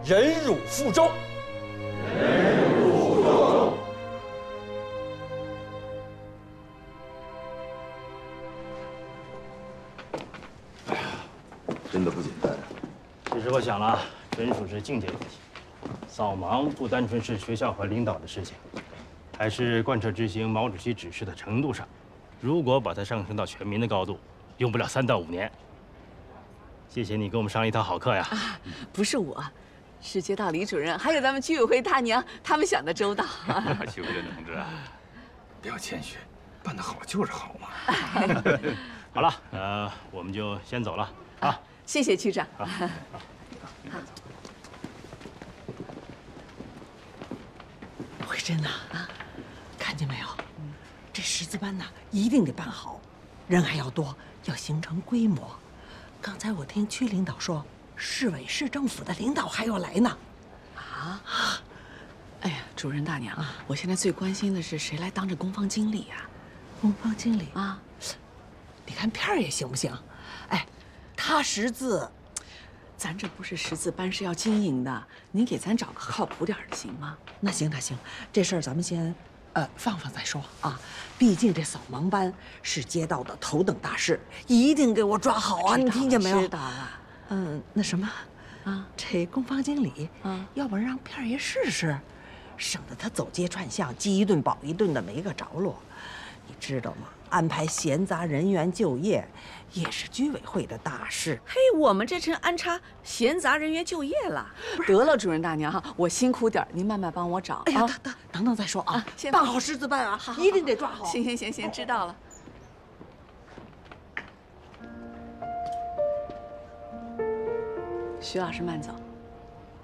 忍辱负重。 忍辱负重。 哎呀，真的不简单。 其实我想了，纯属是境界问题。扫盲不单纯是学校和领导的事情，还是贯彻执行毛主席指示的程度上。如果把它上升到全民的高度，用不了3到5年。谢谢你给我们上了一堂好课呀！ 不是我，是街道李主任，还有咱们居委会大娘，他们想的周到。 徐副任同志啊，不要谦虚，办得好就是好嘛。 好了，我们就先走了啊！ 谢谢区长。好。 慧珍呐，看见没有？这识字班呐，一定得办好，人还要多，要形成规模。刚才我听区领导说，市委市政府的领导还要来呢。 啊！哎呀，主任大娘，我现在最关心的是谁来当这工坊经理呀？ 工坊经理啊， 你看片儿也行不行？哎，他识字， 咱这不是识字班，是要经营的，您给咱找个靠谱点的行吗？ 那行，这事儿咱们先。放再说啊！毕竟这扫盲班是街道的头等大事，一定给我抓好啊！你听见没有？ 知道了。 那什么，这工坊经理，要不然让片儿爷试试，省得他走街串巷，饥一顿饱一顿的没个着落。你知道吗？安排闲杂人员就业，也是居委会的大事。 嘿，我们这成安插闲杂人员就业了。得了，主任大娘哈，我辛苦点，您慢慢帮我找。 哎呀，等再说啊！先办好识字班啊，一定得抓好。 行，知道了。徐老师慢走。